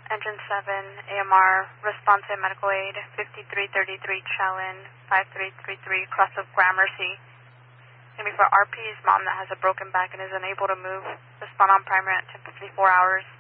Engine 7, AMR, response and medical aid, 5333 Chalin, 5333, cross of Gramercy. Going to be for RP's mom that has a broken back and is unable to move. Respond on primary at 10:54 hours.